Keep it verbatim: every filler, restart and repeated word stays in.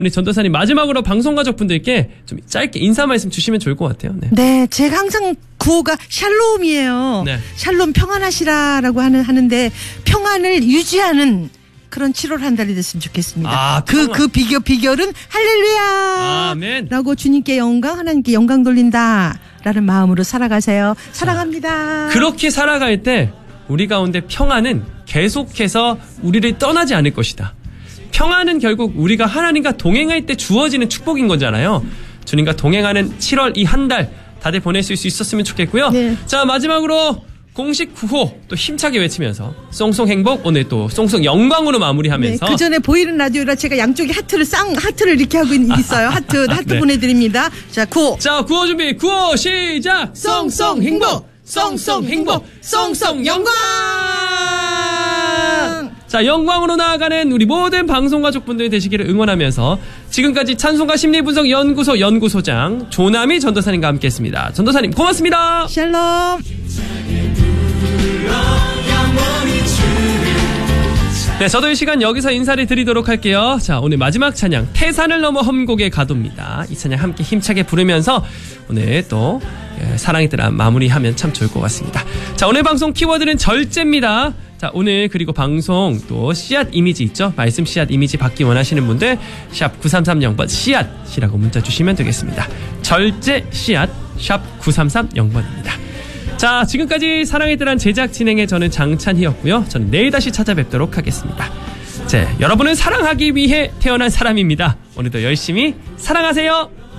우리 전도사님 마지막으로 방송 가족분들께 좀 짧게 인사 말씀 주시면 좋을 것 같아요. 네, 네 제가 항상 구호가 샬롬이에요. 네. 샬롬 평안하시라라고 하는 하는데 평안을 유지하는 그런 칠월 한 달이 됐으면 좋겠습니다. 아, 그, 그 비결, 비결은 할렐루야! 아멘! 라고 주님께 영광, 하나님께 영광 돌린다. 라는 마음으로 살아가세요. 사랑합니다. 그렇게 살아갈 때 우리 가운데 평안은 계속해서 우리를 떠나지 않을 것이다. 평안은 결국 우리가 하나님과 동행할 때 주어지는 축복인 거잖아요. 주님과 동행하는 칠월 이 한 달 다들 보내실 수 있었으면 좋겠고요. 네. 자, 마지막으로 공식 구호 또 힘차게 외치면서 송송 행복 오늘 또 송송 영광으로 마무리하면서 네, 그 전에 보이는 라디오라 제가 양쪽에 하트를 쌍 하트를 이렇게 하고 있어요. 하트 하트 네. 보내드립니다. 자 구호 자 구호 준비 구호 시작 송송 행복 송송 행복 송송 영광. 자 영광으로 나아가는 우리 모든 방송가족분들 되시기를 응원하면서 지금까지 찬송가 심리분석 연구소 연구소장 조남희 전도사님과 함께했습니다. 전도사님 고맙습니다. 샬롬. 네, 저도 이 시간 여기서 인사를 드리도록 할게요. 자, 오늘 마지막 찬양 태산을 넘어 험곡의 가도입니다. 이 찬양 함께 힘차게 부르면서 오늘 또 예, 사랑의 뜨라 마무리하면 참 좋을 것 같습니다. 자, 오늘 방송 키워드는 절제입니다. 자, 오늘 그리고 방송 또 씨앗 이미지 있죠? 말씀 씨앗 이미지 받기 원하시는 분들 샵 구삼삼영 번 씨앗이라고 문자 주시면 되겠습니다. 절제 씨앗 샵 구삼삼영 번입니다. 자, 지금까지 사랑의 뜨란 제작 진행의 저는 장찬희였고요. 저는 내일 다시 찾아뵙도록 하겠습니다. 자, 여러분을 사랑하기 위해 태어난 사람입니다. 오늘도 열심히 사랑하세요.